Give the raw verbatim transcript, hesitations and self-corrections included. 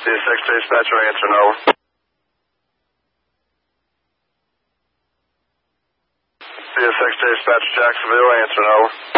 CSX dispatcher answering over. C S X dispatcher Jacksonville answering over.